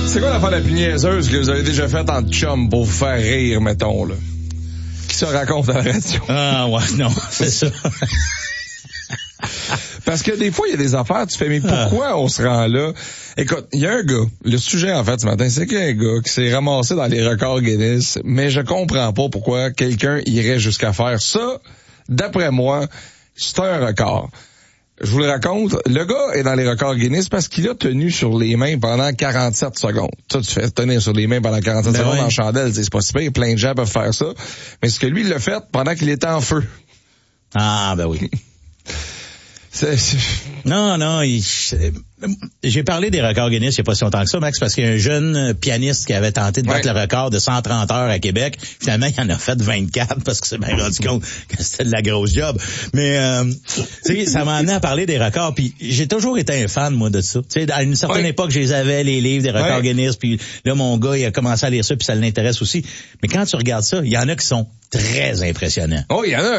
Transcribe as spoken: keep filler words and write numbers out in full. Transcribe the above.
C'est quoi l'affaire la plus niaiseuse que vous avez déjà faite en chum pour vous faire rire, mettons, là? Qui se raconte à la radio? Ah, ouais, non, c'est ça. Parce que des fois, il y a des affaires, tu fais, mais pourquoi on se rend là? Écoute, il y a un gars, le sujet, en fait, ce matin, c'est qu'il y a un gars qui s'est ramassé dans les records Guinness, mais je comprends pas pourquoi quelqu'un irait jusqu'à faire ça. D'après moi, c'est un record. Je vous le raconte, le gars est dans les records Guinness parce qu'il a tenu sur les mains pendant quarante-sept secondes. Ça, tu fais tenir sur les mains pendant quarante-sept ben secondes oui. en chandelle, c'est pas si pire, plein de gens peuvent faire ça. Mais ce que lui, il l'a fait pendant qu'il était en feu. Ah, ben oui. C'est, c'est... Non, non, il... j'ai parlé des records Guinness il n'y a pas si longtemps que ça, Max, parce qu'il y a un jeune pianiste qui avait tenté de battre ouais. le record de cent trente heures à Québec. Finalement, il en a fait vingt-quatre parce que c'est bien rendu compte que c'était de la grosse job. Mais euh, tu sais, ça m'a amené à parler des records. Puis j'ai toujours été un fan, moi, de ça. Tu sais, à une certaine ouais. époque, je les avais, les livres des records ouais. Guinness. Puis là, mon gars, il a commencé à lire ça, puis ça l'intéresse aussi. Mais quand tu regardes ça, il y en a qui sont très impressionnants. Oh, il y en a